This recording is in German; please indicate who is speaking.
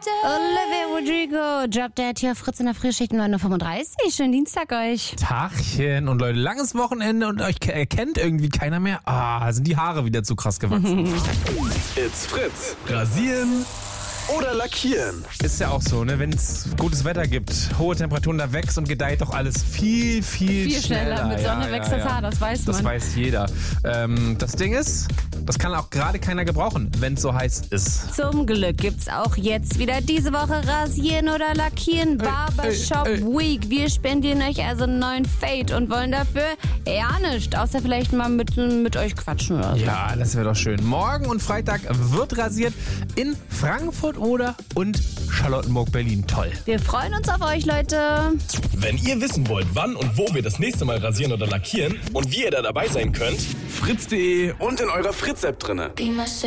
Speaker 1: Olivia Rodrigo, Drop Dead hier, Fritz in der Frühschicht 9:35 Uhr. Schönen Dienstag euch.
Speaker 2: Tagchen und Leute, langes Wochenende und euch erkennt irgendwie keiner mehr. Sind die Haare wieder zu krass gewachsen.
Speaker 3: It's Fritz. Rasieren oder lackieren?
Speaker 2: Ist ja auch so, ne? Wenn es gutes Wetter gibt, hohe Temperaturen, da wächst und gedeiht doch alles viel schneller.
Speaker 1: Mit Sonne wächst das Haar, das weiß man.
Speaker 2: Das weiß jeder. Das Ding ist, das kann auch gerade keiner gebrauchen, wenn es so heiß ist.
Speaker 1: Zum Glück gibt's auch jetzt wieder diese Woche Rasieren oder Lackieren Barbershop Week. Wir spendieren euch also einen neuen Fade und wollen dafür ja nichts, außer vielleicht mal mit euch quatschen oder so.
Speaker 2: Ja, das wäre doch schön. Morgen und Freitag wird rasiert in Frankfurt oder und Charlottenburg, Berlin. Toll.
Speaker 1: Wir freuen uns auf euch, Leute.
Speaker 3: Wenn ihr wissen wollt, wann und wo wir das nächste Mal rasieren oder lackieren und wie ihr da dabei sein könnt, fritz.de und in eurer Fritz-App drinne.